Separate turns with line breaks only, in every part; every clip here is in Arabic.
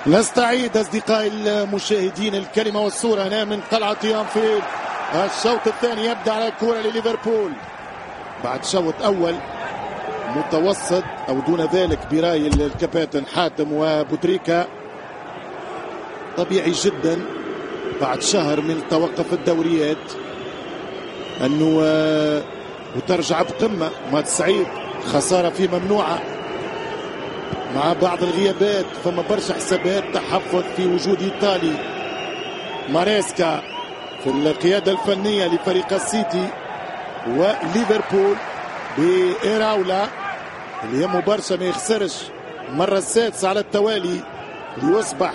نستعيد أصدقائي المشاهدين الكلمة والصورة هنا من قلعة أنفيلد. الشوط الثاني يبدأ على الكرة لليفربول بعد شوط أول متوسط أو دون ذلك برأي الكباتن حاتم وبوتريكا. طبيعي جدا بعد شهر من توقف الدوريات أنه وترجع بقمة. مات سعيد خسارة في ممنوعة مع بعض الغيابات، فما برشا حسابات تحفظ في وجود إيطالي ماريسكا في القيادة الفنية لفريق السيتي، وليفربول بإيراولا اللي يهمه برشا ما يخسرش المرة السادسة على التوالي ليصبح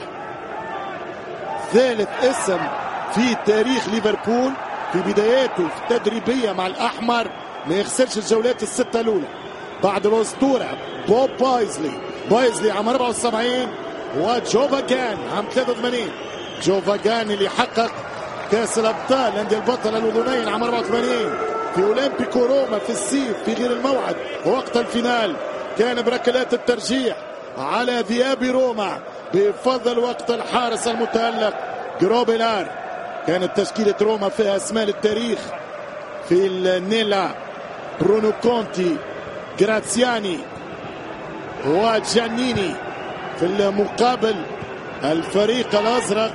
ثالث اسم في تاريخ ليفربول في بداياته في التدريبية مع الأحمر ما يخسرش الجولات الستة الأولى بعد الأسطورة بوب بايزلي عام 74 وجوفاجان عام 83. جوفاجان اللي حقق كاس الابطال الانديه البطله الاذنين عام 84 في اولمبيكو روما في السيف في غير الموعد، ووقت الفينال كان بركلات الترجيح على ذئاب روما بفضل وقت الحارس المتالق جروبيلار. كانت تشكيله روما فيها اسماء للتاريخ في النيلا، برونو كونتي، جراتسياني وجانيني. في المقابل الفريق الازرق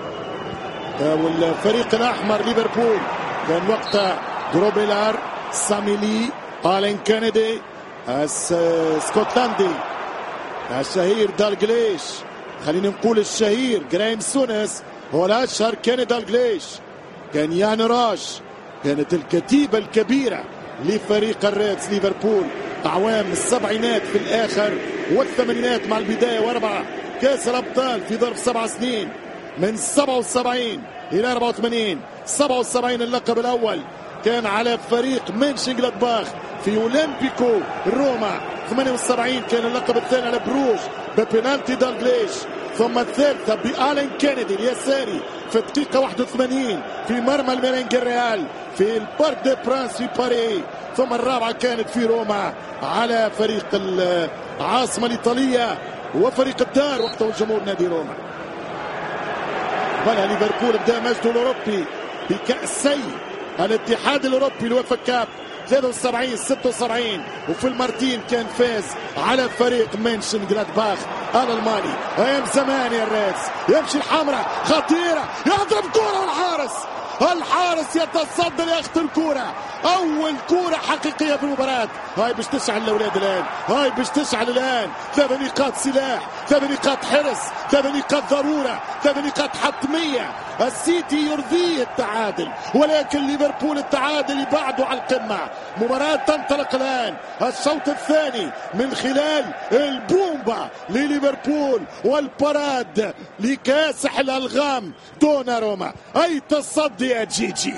والفريق الاحمر ليفربول كان وقتها جروبيلار، ساميلي، آلين كينيدي، الاسكتلندي الشهير دالجليش، خلينا نقول الشهير جرايم سونس هو الاشهر، كان دالجليش، كان يان راش. كانت الكتيبه الكبيره لفريق الريدز ليفربول أعوام السبعينات في الآخر والثمانينات مع البداية، وأربعة كأس الأبطال في ظرف 7 سنين من 77 إلى 84. 77 اللقب الأول كان على فريق مينشنجلادباخ في أولمبيكو روما. 78 كان اللقب الثاني على بروج ببنالتي دالجليش، ثم الثالثة بآلين كينيدي اليساري في الدقيقة 81 في مرمى الميرينج الريال في البارك دي برانس في باريس. ثم الرابعة كانت في روما على فريق العاصمة الإيطالية وفريق الدار وقته الجمهور نادي روما. بلا ليفربول بدا مجده الأوروبي بكأسي الاتحاد الأوروبي الويفا كاب 73 76، وفي المرتين كان فاز على فريق مينشنجلادباخ الألماني. أيام زمان يا الريدز يمشي الحمراء خطيرة، يضرب كرة والحارس يتصدى لياخذ الكرة. أول كرة حقيقية في المباراة. هاي باش تشعل الأولاد الآن، هاي باش تشعل الآن. 3 نقاط سلاح، 3 نقاط حرص، 3 نقاط ضرورة، 3 نقاط حتمية. السيتي يرضيه التعادل، ولكن ليفربول التعادل يبعده على القمة. مباراة تنطلق الآن الشوط الثاني من خلال البومبا لليفربول والباراد لكاسح الألغام دوناروما. أي تصدي يا جيجي.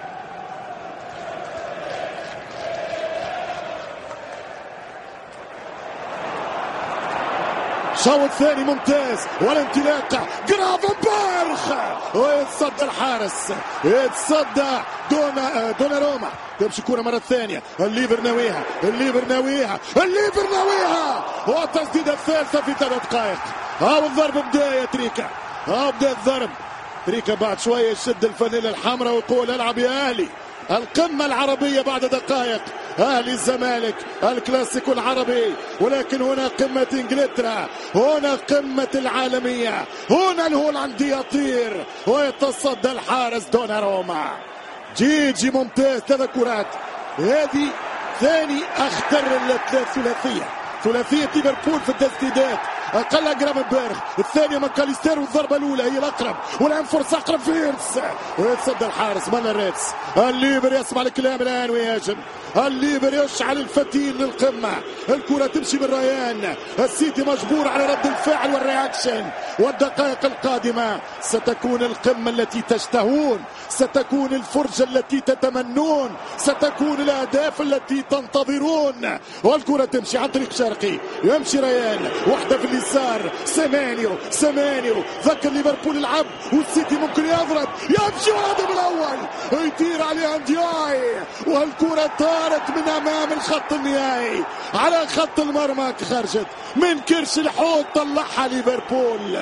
شوط ثاني ممتاز والانطلاقة جرافنبرخ ويتصدى الحارس، يتصدى دوناروما. تمشي كرة مرة ثانية، الليفر ناويها والتسديدة الثالثة في 3 دقائق. ها الضرب بدا يا تريكا، بدا الضرب. تريكا بعد شوية يشد الفانيلا الحمراء ويقول العب يا أهلي. القمة العربية بعد دقائق، أهلي الزمالك الكلاسيكو العربي، ولكن هنا قمة إنجلترا، هنا قمة العالمية، هنا الهولندي يطير ويتصدى الحارس دوناروما. جيجي ممتاز، 3 كرات. هذه ثاني أخطر ثلاثية ليفربول في التسديدات. أقل جرافنبرخ، الثانية ماكاليستر، والضربة الأولى هي الأقرب، والآن فرصة أقرب فيرتس ويتصدى الحارس مال الريدز. الليفر يسمع الكلام الآن ويهاجم، الليفر يشعل الفتيل للقمة. الكرة تمشي من ريان، السيتي مجبور على رد الفعل والرياكشن. والدقائق القادمة ستكون القمة التي تشتهون، ستكون الفرجة التي تتمنون، ستكون الأهداف التي تنتظرون. والكرة تمشي عن طريق شرقي، يمشي ريان، واحدة في اليسار. سيمينيو ذكر ليفربول العب والسيتي ممكن يضرب، يمشي الهدف الاول، يطير عليه اندياي والكرة طارت من امام الخط النهائي على خط المرمى، خرجت من كرش الحوض، طلعها ليفربول.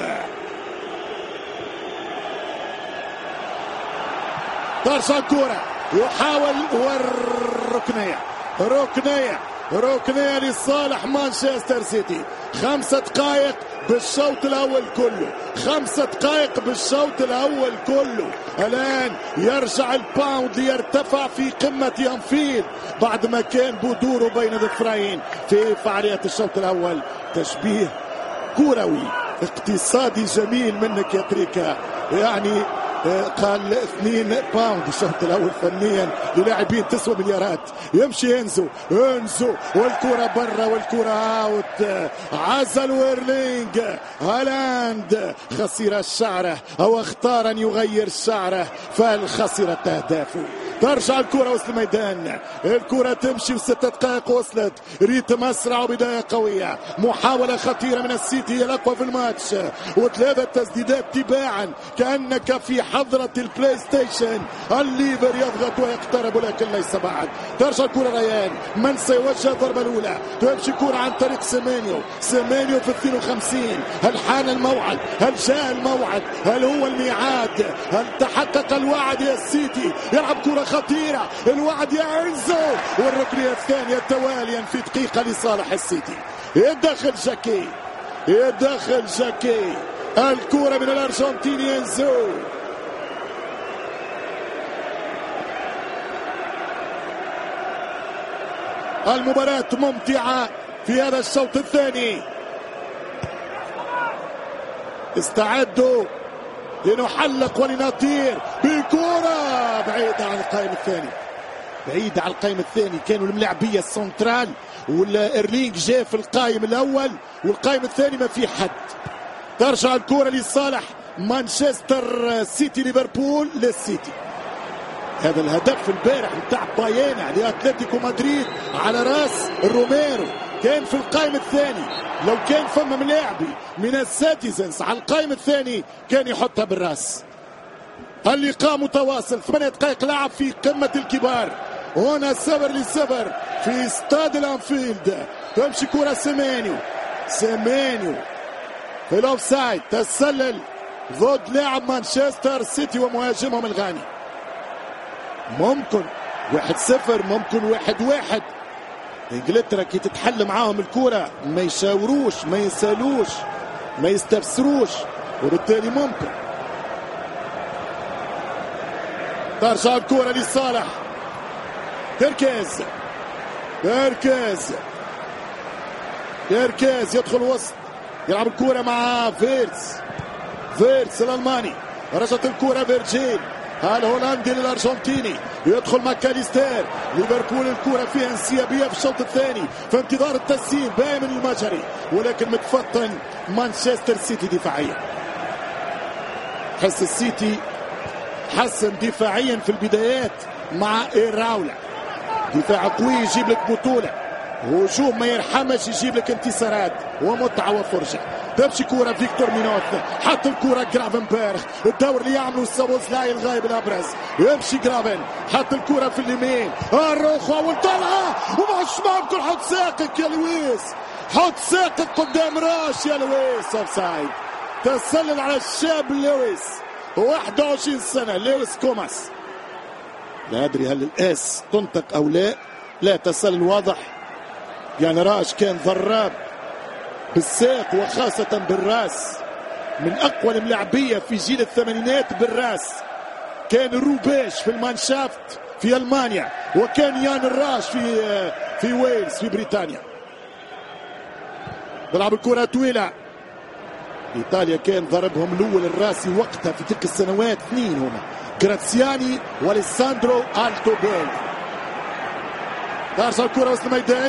ترجع الكرة يحاول ركنية لصالح مانشستر سيتي. 5 دقائق بالشوط الأول كله، 5 دقائق بالشوط الأول كله. الآن يرجع الباوند ليرتفع في قمة أنفيلد بعد ما كان بدوره بين ظفرين في فعالية الشوط الأول. تشبيه كروي اقتصادي جميل منك يا تريكا، يعني قال 2 باوند الشوط الاول فنيا للاعبين تسوى مليارات. يمشي انزو والكرة برا والكرة اوت. عزل ويرلينج هالاند خسر الشعره او اختار ان يغير شعره فخسرت اهدافه. ترجع الكرة وسط الميدان، الكرة تمشي و6 دقائق وصلت، ريتم اسرع وبداية قوية. محاولة خطيرة من السيتي هي الاقوى في الماتش، و3 تسديدات تباعا كأنك في حضرة البلاي ستيشن. الليفر يضغط ويقترب لكن ليس بعد. ترجع الكرة ريان، من سيوجه الضربة الأولى؟ تمشي كرة عن طريق سيمينيو في 52. هل حان الموعد؟ هل جاء الموعد؟ هل هو الميعاد؟ هل تحقق الوعد يا السيتي؟ يلعب كرة خطيرة، الوعد يا انزو، والركنية الثانية تواليا في دقيقة لصالح السيتي. يدخل جاكي الكرة من الأرجنتيني انزو. المباراة ممتعة في هذا الشوط الثاني. استعدوا لنحلق ولنطير بكرة بعيدة عن القائم الثاني. كانوا الملاعبية السنترال والإيرلينج جاء في القائم الأول والقائم الثاني ما في حد. ترجع الكرة لصالح مانشستر سيتي، ليفربول للسيتي. هذا الهدف البارح بتاع بايانا لأتلتيكو مدريد على راس روميرو كان في القائم الثاني. لو كان فما ملاعبي من السيتيزنز على القائم الثاني كان يحطها بالراس. اللقاء متواصل، 8 دقائق لعب في قمة الكبار. هنا 7-0 في استاد الانفيلد. تمشي كرة سيمينيو في الاوفسايد، تسلل ضد لاعب مانشستر سيتي ومهاجمهم الغاني. ممكن 1-0، ممكن 1-1. انجلترا كي تتحل معاهم الكرة ما يشاوروش، ما يسالوش، ما يستفسروش، وبالتالي ممكن. ترجع الكرة لصالح بيركيز يدخل وسط، يلعب الكرة مع فيرتس الألماني. رجعت الكرة فيرجيل الهولندي للأرجنتيني، يدخل ماكاليستير. ليفربول الكرة فيها انسيابية في الشوط الثاني في انتظار التسجيل باين من المجري، ولكن متفطن مانشستر سيتي دفاعيا. حس السيتي حسن دفاعيا في البدايات مع إيراولا. دفاع قوي يجيب لك بطولة، هجوم ما يرحمش يجيب لك انتصارات ومتعة وفرجة. تمشي كرة فيكتور مينوث، حط الكرة جرافنبرغ، الدور اللي يعملوا السوبوسلاي الغايب الأبرز. يمشي جرافن، حط الكرة في اليمين، الروخو والطلعة ومش ممكن. حط ساقك يا لويس، حط ساقك قدام راش يا لويس. اوفسايد، تسلل على الشاب لويس 21 سنة لويس كوماس. لا أدري هل الإس تنطق أو لا تسلل واضح. يعني راش كان ضراب بالساق وخاصة بالراس، من أقوى الملاعبية في جيل الثمانينات بالراس. كان روبيش في المانشافت في ألمانيا، وكان يان الراش في ويلز في بريطانيا. بلعب الكرة طويلة. إيطاليا كان ضربهم الأول الراسي وقتها في تلك السنوات 2 هما، جراتسياني واليساندرو التوبيل. ترجع الكرة وسط الميدان،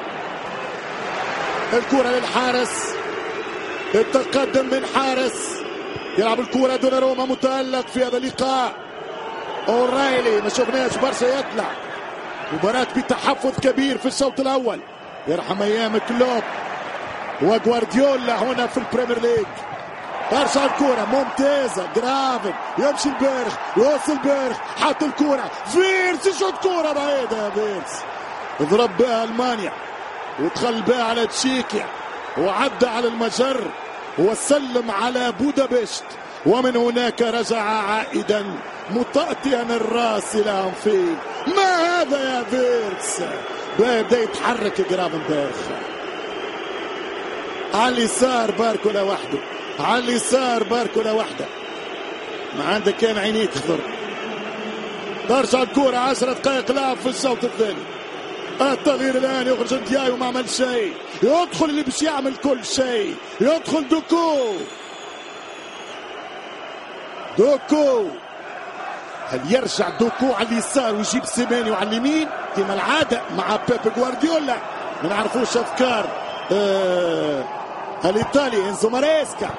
الكرة للحارس، التقدم من حارس. يلعب الكرة دوناروما متألق في هذا اللقاء. أورايلي ما شفناش برشا يطلع. مباراة بتحفظ كبير في الشوط الأول، يرحم أيام كلوب. وغوارديولا هنا في البريمير ليج. برشا الكرة ممتازة، جرافن يمشي البرخ، يوصل البرخ، حط الكرة، فيرس يشوط كرة بعيدة يا فيرس، ضرب بها ألمانيا ودخل بها على تشيكيا وعدى على المجر وسلم على بودابشت، ومن هناك رجع عائدا مطأطئا الراس إلى أنفيلد. ما هذا يا فيرس؟ بدأ يتحرك جرافنبرخ على اليسار، باركولا وحده على اليسار، باركولا وحده، ما عندك كان عينيه تخضر. ترجع الكرة 10 دقائق لعب في الشوط الثاني. التغيير الآن، يخرج دياي وما عمل شيء، يدخل اللي باش يعمل كل شيء، يدخل دوكو. هل يرجع دوكو على اليسار ويجيب سيمانيو على اليمين كما العادة مع بيب غوارديولا؟ ما نعرفوش أفكار الإيطالي إنزو ماريسكا،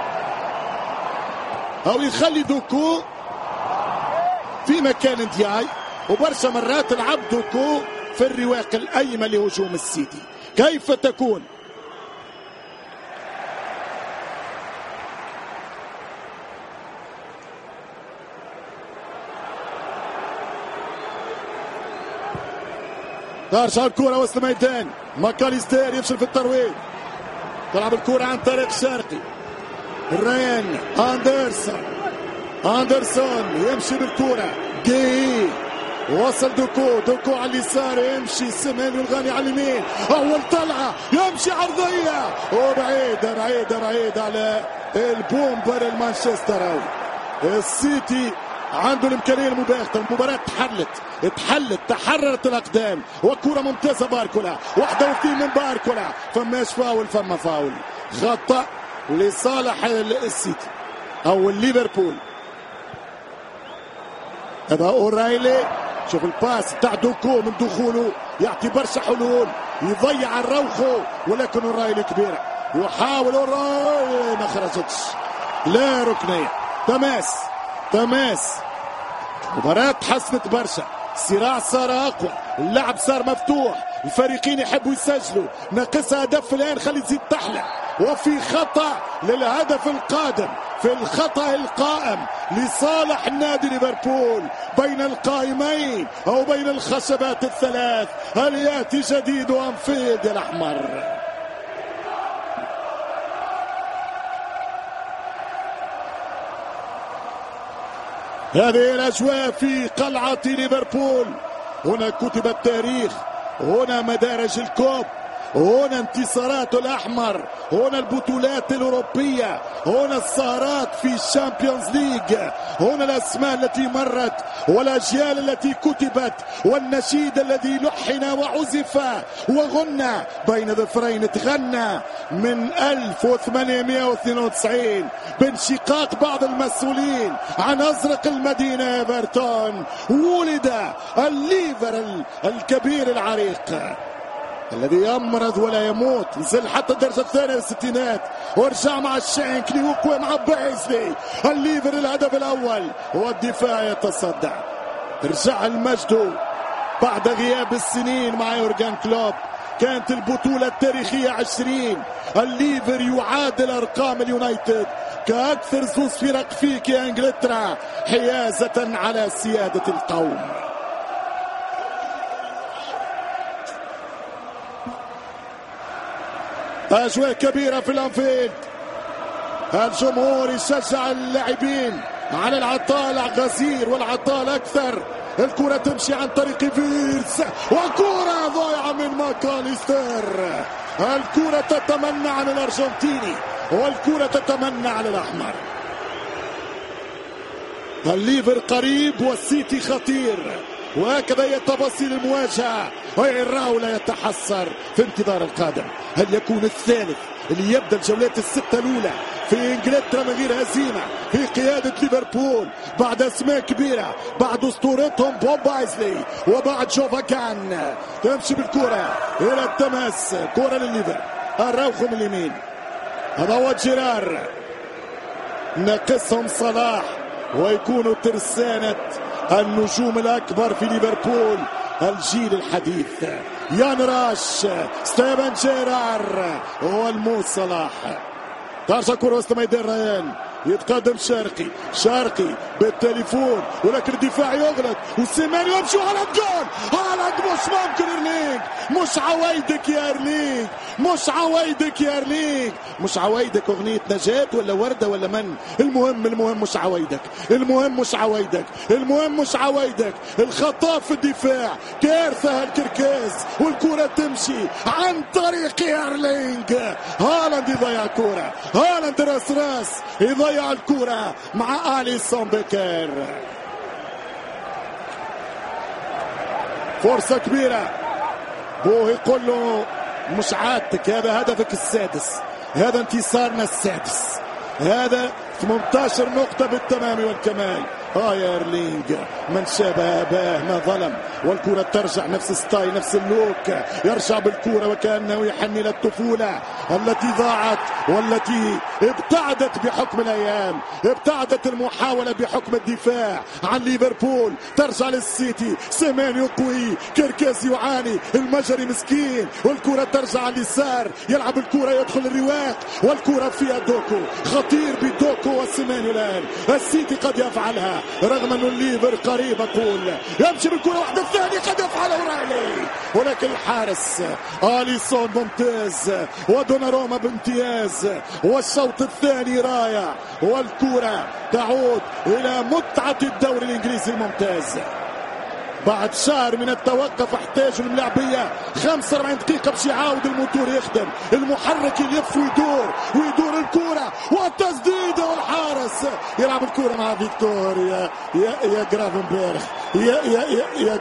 أو يخلي دوكو في مكان دياي، وبرشا مرات العب دوكو في الرواق الأيمن لهجوم السيتي. كيف تكون؟ ترجع الكرة وسط الميدان، ماكاليستير يفشل في الترويج، تلعب الكرة عن طريق شرقي، ريان أندرسون يمشي بالكرة، جي وصل دوكو على اليسار، يمشي سيمانيو الغاني على اليمين، أول طلعة يمشي عرضية وبعيدة على البومبر المانشستراوي. السيتي عنده الإمكانية المباغتة، المباراة تحررت الأقدام، وكرة ممتازة باركولا، 31 من باركولا، فماش فاول، فاول خطأ لصالح السيتي أو ليفربول. هذا أورايلي، شوف الباس تاع دوكو من دخوله يعطي برشا حلول، يضيع الروخو، ولكن أورايلي كبيرة، يحاول أورايلي ما خرجتش، لا ركنية. تماس مباراة تحسنت برشا، الصراع صار أقوى، اللعب صار مفتوح، الفريقين يحبوا يسجلوا، ناقصها هدف الآن، خلي تزيد تحلى، وفي خطأ للهدف القادم، في الخطأ القائم لصالح نادي ليفربول بين القائمين أو بين الخشبات الثلاث. هل يأتي جديد أنفيلد الأحمر؟ هذه الأجواء في قلعة ليفربول، هنا كتب التاريخ، هنا مدارج الكوب، هنا انتصارات الأحمر، هنا البطولات الأوروبية، هنا السهرات في الشامبيونز ليج، هنا الأسماء التي مرت والأجيال التي كتبت والنشيد الذي لحن وعزف وغنى بين ظفرين، تغنى من 1892 بانشقاق بعض المسؤولين عن أزرق المدينة ايفرتون. ولد الليفر الكبير العريق الذي يمرض ولا يموت، نزل حتى الدرجة الثانية الستينات ورجع مع الشانكلي وقوى مع بايزلي. الليفر الهدف الأول والدفاع يتصدع، رجع المجد بعد غياب السنين مع يورجن كلوب. كانت البطولة التاريخية 20، الليفر يعادل أرقام اليونايتد كأكثر زوز فرق في انجلترا حيازة على سيادة القوم. أجواء كبيرة في الأنفيلد، الجمهور يشجع اللاعبين على العطاء الغزير والعطاء الأكثر. الكرة تمشي عن طريق فيرس، وكرة ضايعة من ماكاليستر. الكرة تتمنى عن الأرجنتيني والكرة تتمنى على الأحمر. الليفر قريب والسيتي خطير، وهكذا هي تفاصيل المواجهة، ويراو لا يتحسر في انتظار القادم. هل يكون الثالث اللي يبدأ الجولات الستة الأولى في إنجلترا من غير هزيمة في قيادة ليفربول بعد أسماء كبيرة، بعد أسطورتهم بوب بايزلي وبعد جوفا كان؟ تمشي بالكرة إلى التماس، كرة للليفر، الروخ من اليمين، هذا هو جيرار، ناقصهم صلاح ويكونوا ترسانة النجوم الأكبر في ليفربول الجيل الحديث. يان راش، ستيفن جيرار والمو صلاح. ترجع كرة وسط ميدان ريان، يتقدم شرقي بالتليفون، ولكن الدفاع يغلط وسيماني يمشي على الجول. هالاند مش ممكن إيرلينغ، مش عوايدك يا إيرلينغ، مش عوايدك يا إيرلينغ، مش عوايدك. أغنية نجاة ولا وردة ولا من؟ المهم مش عوايدك، المهم مش عوايدك. الخطأ في الدفاع، كارثة هالكركاز، والكرة تمشي عن طريق إيرلينغ. هالاند يضيع الكرة، هالاند راس يضيع الكرة مع أليسون بيكر. فرصة كبيرة، بوه يقول له مش عادتك، هذا هدفك السادس، هذا انتصارنا السادس، هذا 18 نقطة بالتمام والكمال. يا إيرلينغ من شابه أباه ما ظلم. والكرة ترجع نفس ستايل، نفس اللوك، يرجع بالكرة وكأنه يحن إلى الطفولة التي ضاعت والتي ابتعدت بحكم الأيام، ابتعدت المحاولة بحكم الدفاع عن ليفربول. ترجع للسيتي، سيمانيو قوي، كيركاز يعاني، المجري مسكين، والكرة ترجع على اليسار، يلعب الكرة يدخل الرواق، والكرة فيها دوكو، خطير بدوكو وسيمانيو. الآن السيتي قد يفعلها رغم أن الليفر قريب، أقول يمشي بالكرة واحدة الثانية قد يفعله رايلي، ولكن الحارس أليسون ممتاز ودوناروما بامتياز، والشوط الثاني رائع، والكرة تعود إلى متعة الدوري الإنجليزي الممتاز. بعد شهر من التوقف احتاج الملاعبية 45 دقيقة باش يعاود الموتور يخدم، المحرك يلف ويدور الكرة والتسديدة، والحارس يلعب الكرة مع فيكتور يا جرافنبرغ، يا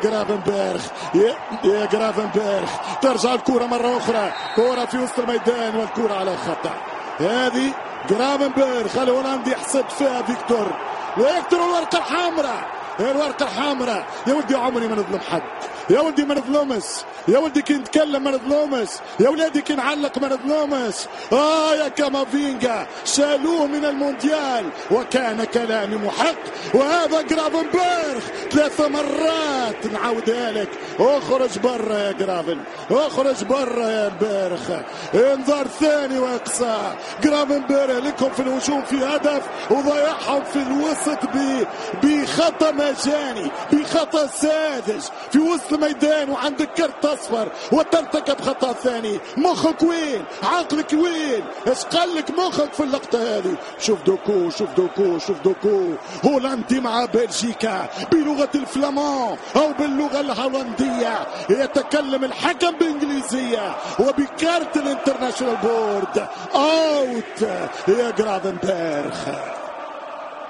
جرافنبرغ. ترجع الكرة مرة أخرى، كرة في وسط الميدان والكرة على خطأ. هذه جرافنبرغ الهولندي يحصد فيها فيكتور الورقة الحمراء. يا ولدي عمري ما نظلم حد، يا ولدي ما نظلمش، يا ولدي كي نتكلم ما نظلمش، يا ولادي كي نعلق ما نظلمش. يا كامافينجا شالوه من المونديال وكان كلامي محق. وهذا جرافنبرغ 3 مرات نعاودها لك، اخرج برا يا جرافن، اخرج برا يا برغ. انذار ثاني واقصاء. جرافنبرغ لكم في الهجوم في هدف وضيعهم في الوسط بخطأ مجاني، بخطأ ساذج في وسط الميدان، وعندك كرت اصفر وترتكب خطأ ثاني. مخك وين؟ عقلك وين؟ ايش قال لك مخك في اللقطة هذه؟ شوف دوكو هولندي مع بلجيكا بلغة الفلامان او باللغة الهولندية، يتكلم الحكم بانجليزية وبكارت الانترناشونال بورد اوت يا جرافنبرغ.